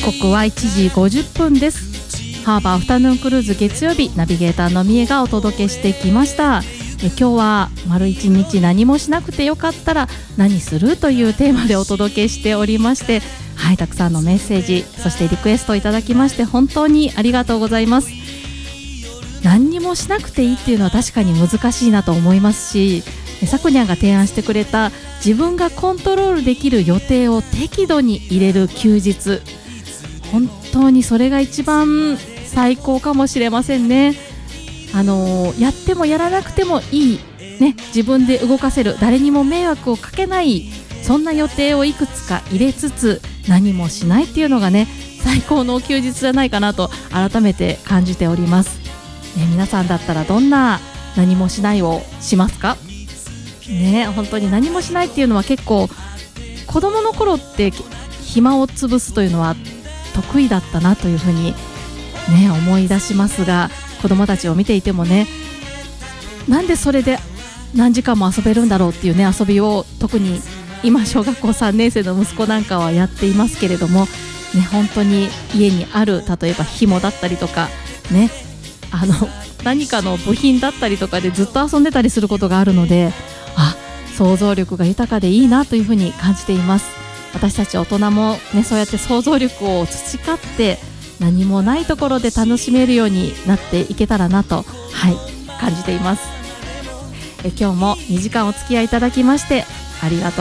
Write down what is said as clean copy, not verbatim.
刻は1時50分です。ハーバーアフタヌーンクルーズ月曜日、ナビゲーターのみえがお届けしてきました。今日は丸一日何もしなくてよかったら何するというテーマでお届けしておりまして、はい、たくさんのメッセージ、そしてリクエストをいただきまして本当にありがとうございます。何にもしなくていいっていうのは確かに難しいなと思いますし、さくにゃんが提案してくれた自分がコントロールできる予定を適度に入れる休日、本当にそれが一番最高かもしれませんね。やってもやらなくてもいい、ね、自分で動かせる、誰にも迷惑をかけない、そんな予定をいくつか入れつつ何もしないっていうのがね、最高の休日じゃないかなと改めて感じております、ね。皆さんだったらどんな何もしないをしますかね。本当に何もしないっていうのは結構子供の頃って暇を潰すというのは得意だったなというふうに、ね、思い出しますが、子供たちを見ていてもね、なんでそれで何時間も遊べるんだろうっていうね、遊びを特に今小学校3年生の息子なんかはやっていますけれども、ね、本当に家にある例えば紐だったりとかね、何かの部品だったりとかでずっと遊んでたりすることがあるので、想像力が豊かでいいなというふうに感じています。私たち大人もね、そうやって想像力を培って何もないところで楽しめるようになっていけたらなと、感じています。今日も2時間お付き合いいただきましてありがとう